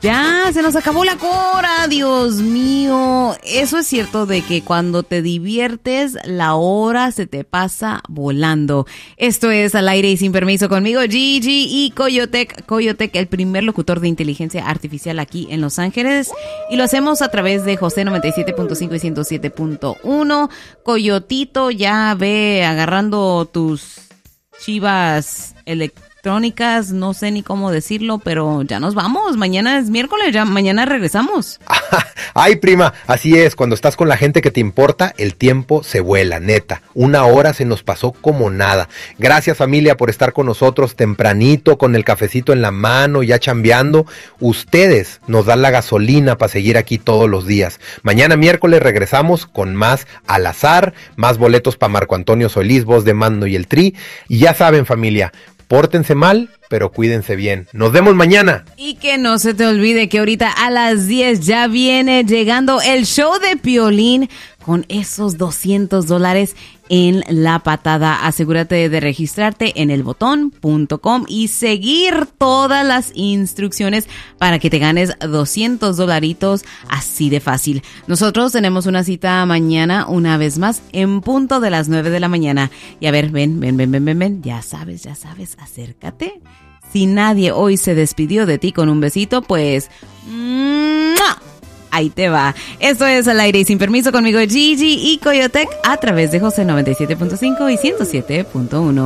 Ya, se nos acabó la hora, Dios mío. Eso es cierto de que cuando te diviertes, la hora se te pasa volando. Esto es Al Aire y Sin Permiso conmigo, Gigi y Coyotec. Coyotec, el primer locutor de inteligencia artificial aquí en Los Ángeles. Y lo hacemos a través de José 97.5 y 107.1. Coyotito, ya ve agarrando tus chivas electrónicas, no sé ni cómo decirlo, pero ya nos vamos. Mañana es miércoles, ya mañana regresamos. Ay, prima, así es, cuando estás con la gente que te importa, el tiempo se vuela, neta. 1 hora se nos pasó como nada. Gracias, familia, por estar con nosotros tempranito, con el cafecito en la mano, ya chambeando. Ustedes nos dan la gasolina para seguir aquí todos los días. Mañana miércoles regresamos con más Al Azar, más boletos para Marco Antonio Solís, voz de mando y el Tri. Y ya saben, familia, pórtense mal, pero cuídense bien. Nos vemos mañana. Y que no se te olvide que ahorita a las 10 ya viene llegando el show de Piolín con esos $200 en la patada. Asegúrate de registrarte en elbotón.com y seguir todas las instrucciones para que te ganes $200 así de fácil. Nosotros tenemos una cita mañana una vez más en punto de las 9 de la mañana. Y a ver, ven. Ya sabes, acércate. Si nadie hoy se despidió de ti con un besito, pues ¡mua! Ahí te va. Esto es Al Aire y Sin Permiso conmigo, Gigi y Coyotec, a través de José 97.5 y 107.1.